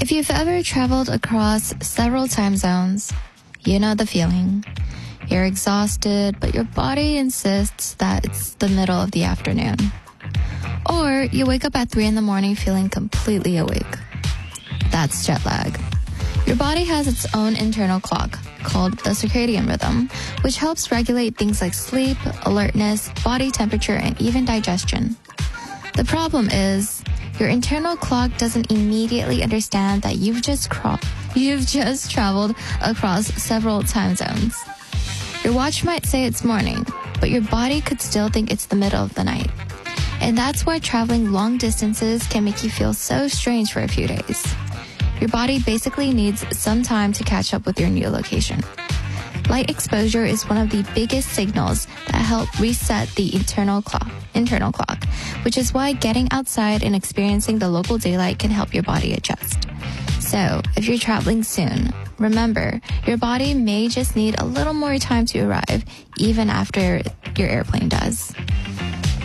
If you've ever traveled across several time zones, you know the feeling. You're exhausted, but your body insists that it's the middle of the afternoon. Or you wake up at 3 a.m. feeling completely awake. That's jet lag. Your body has its own internal clock called the circadian rhythm, which helps regulate things like sleep, alertness, body temperature, and even digestion. The problem is, your internal clock doesn't immediately understand that you've just traveled across several time zones. Your watch might say it's morning, but your body could still think it's the middle of the night. And that's why traveling long distances can make you feel so strange for a few days. Your body basically needs some time to catch up with your new location. Light exposure is one of the biggest signals that help reset the internal clock, which is why getting outside and experiencing the local daylight can help your body adjust. So, if you're traveling soon, remember, your body may just need a little more time to arrive, even after your airplane does.